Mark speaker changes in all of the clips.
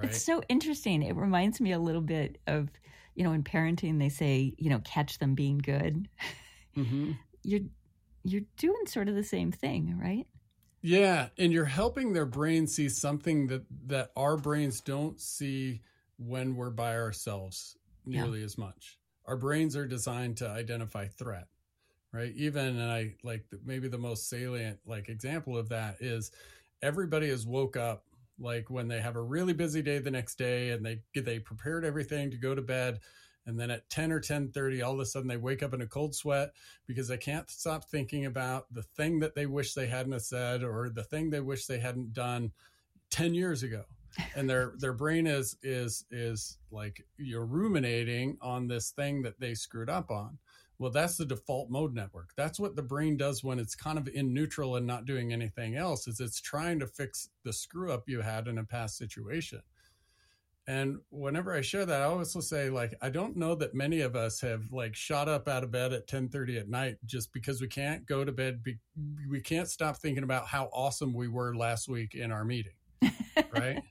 Speaker 1: That's so interesting. It reminds me a little bit of, in parenting, they say, catch them being good.
Speaker 2: Mm-hmm.
Speaker 1: You're doing sort of the same thing, right?
Speaker 2: Yeah, and you're helping their brain see something that our brains don't see when we're by ourselves nearly as much. Our brains are designed to identify threat, right? Even, and I like maybe the most salient example of that is everybody has woke up like when they have a really busy day the next day and they prepared everything to go to bed. And then at 10 or 10:30, all of a sudden they wake up in a cold sweat because they can't stop thinking about the thing that they wish they hadn't have said or the thing they wish they hadn't done 10 years ago. And their brain is like, you're ruminating on this thing that they screwed up on. Well, that's the default mode network. That's what the brain does when it's kind of in neutral and not doing anything else, is it's trying to fix the screw up you had in a past situation. And whenever I share that, I also say, I don't know that many of us have shot up out of bed at 10:30 at night just because we can't go to bed. We can't stop thinking about how awesome we were last week in our meeting, right?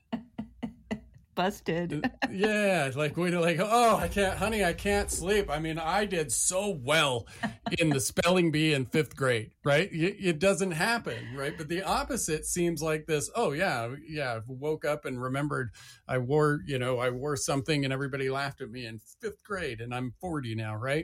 Speaker 1: Busted.
Speaker 2: Yeah, I can't sleep. I mean, I did so well in the spelling bee in 5th grade, right? It doesn't happen, right? But the opposite seems like this. Oh yeah, I woke up and remembered I wore something and everybody laughed at me in 5th grade, and I'm 40 now, right?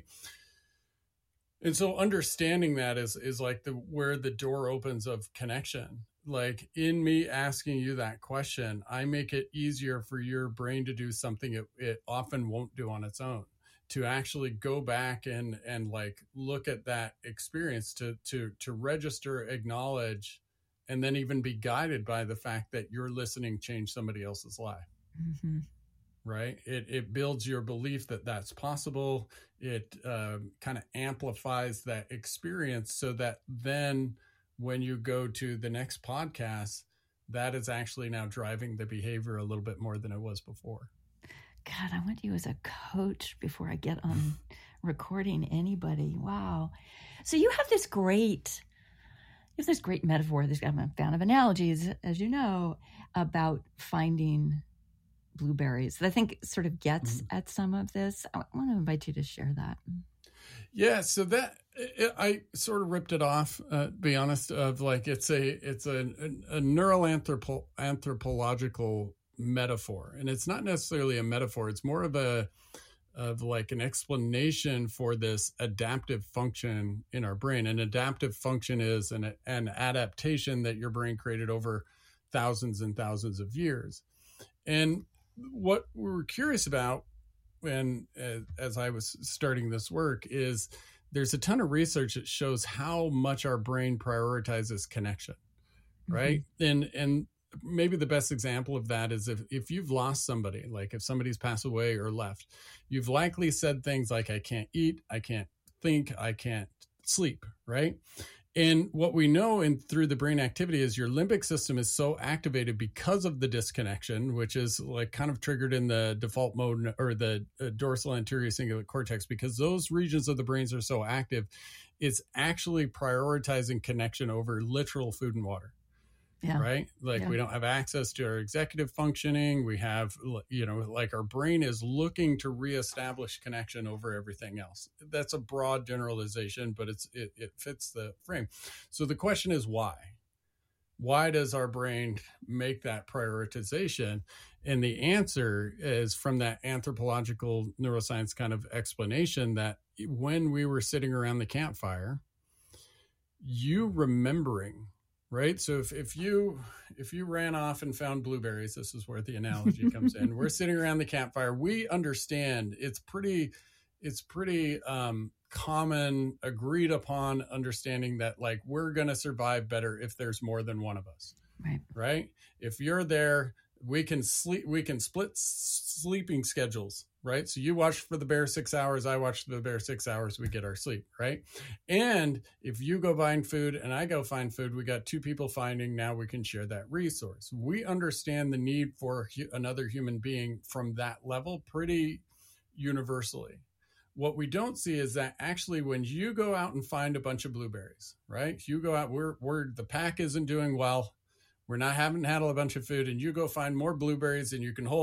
Speaker 2: And so understanding that is like where the door opens of connection. Like in me asking you that question, I make it easier for your brain to do something it often won't do on its own, to actually go back and look at that experience, to register, acknowledge, and then even be guided by the fact that your listening changed somebody else's life.
Speaker 1: Mm-hmm.
Speaker 2: Right? It builds your belief that that's possible. It kind of amplifies that experience so that then when you go to the next podcast, that is actually now driving the behavior a little bit more than it was before.
Speaker 1: God, I want you as a coach before I get on recording anybody. Wow. So you have this great metaphor. I'm a fan of analogies, as you know, about finding blueberries that I think sort of gets at some of this. I want to invite you to share that.
Speaker 2: Yeah, so I sort of ripped it off. Be honest, of it's a neural anthropological metaphor, and it's not necessarily a metaphor. It's more of an explanation for this adaptive function in our brain. An adaptive function is an adaptation that your brain created over thousands and thousands of years. And what we were curious about as I was starting this work is there's a ton of research that shows how much our brain prioritizes connection, right? Mm-hmm. And maybe the best example of that is if you've lost somebody, like if somebody's passed away or left, you've likely said things like, I can't eat, I can't think, I can't sleep, right? And what we know through the brain activity is your limbic system is so activated because of the disconnection, which is kind of triggered in the default mode or the dorsal anterior cingulate cortex, because those regions of the brains are so active, it's actually prioritizing connection over literal food and water. Yeah. Right? We don't have access to our executive functioning. We have, our brain is looking to reestablish connection over everything else. That's a broad generalization, but it fits the frame. So the question is why? Why does our brain make that prioritization? And the answer is from that anthropological neuroscience kind of explanation that when we were sitting around the campfire, you remembering, right? So if you ran off and found blueberries, this is where the analogy comes in. We're sitting around the campfire. We understand it's pretty common, agreed upon understanding that we're going to survive better if there's more than one of us. Right? If you're there, we can split sleeping schedules, right? So you watch for the bear 6 hours, I watch for the bear 6 hours, we get our sleep, right? And if you go find food and I go find food, we got two people finding, now we can share that resource. We understand the need for another human being from that level pretty universally. What we don't see is that actually when you go out and find a bunch of blueberries, right? You go out, the pack isn't doing well. Haven't had a bunch of food, and you go find more blueberries than you can hold.